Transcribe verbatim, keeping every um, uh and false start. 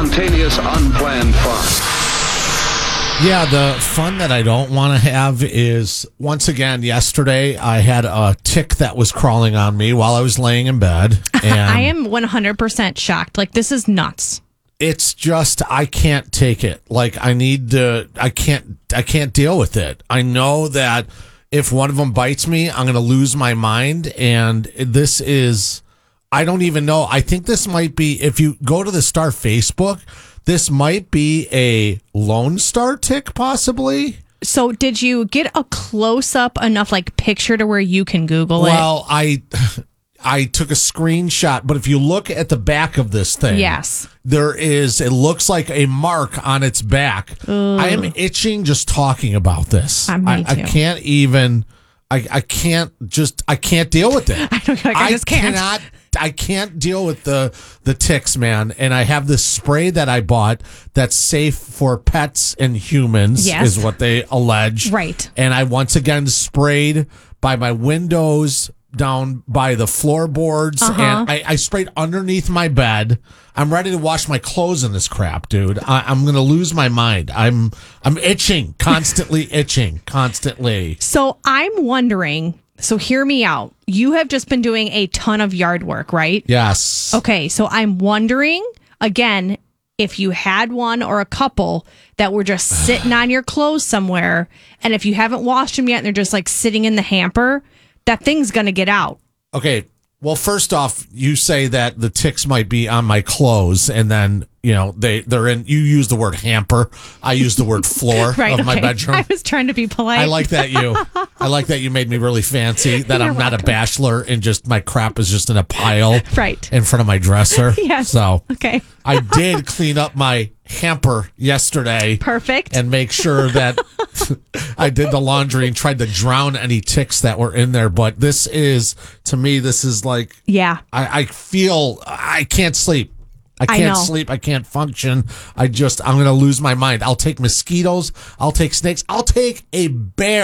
spontaneous, unplanned fun. Yeah, the fun that I don't want to have is, once again, yesterday I had a tick that was crawling on me while I was laying in bed. And I am one hundred percent shocked. Like, this is nuts. It's just, I can't take it. Like, I need to, I can't, I can't deal with it. I know that if one of them bites me, I'm going to lose my mind. And this is, I don't even know. I think this might be, if you go to the Star Facebook, this might be a Lone Star tick, possibly. So did you get a close-up enough, like, picture to where you can Google it? Well, I I took a screenshot, but if you look at the back of this thing, yes, there is, it looks like a mark on its back. Ugh. I am itching just talking about this. Uh, me I, I too. can't even, I, I can't just, I can't deal with it. I don't like, I, I just can't. Cannot, I can't deal with the, the ticks, man. And I have this spray that I bought that's safe for pets and humans, yes, is what they allege. Right. And I once again sprayed by my windows, down by the floorboards, uh-huh. and I, I sprayed underneath my bed. I'm ready to wash my clothes in this crap, dude. I, I'm gonna lose my mind. I'm I'm itching, constantly itching, constantly. So I'm wondering. So hear me out. You have just been doing a ton of yard work, right? Yes. Okay. So I'm wondering again if you had one or a couple that were just sitting on your clothes somewhere, and if you haven't washed them yet, and they're just like sitting in the hamper. That thing's going to get out. Okay. Well, first off, you say that the ticks might be on my clothes, and then, you know, they, they're in, you use the word hamper. I use the word floor right, of my okay. bedroom. I was trying to be polite. I like that you, I like that you made me really fancy, that You're I'm not welcome. a bachelor and just my crap is just in a pile right. in front of my dresser. Yes. So, okay. I did clean up my hamper yesterday. Perfect. And make sure that I did the laundry and tried to drown any ticks that were in there. But this is, to me, this is like, yeah, I, I feel I can't sleep. I I can't know. sleep. I can't function. I just, I'm going to lose my mind. I'll take mosquitoes. I'll take snakes. I'll take a bear.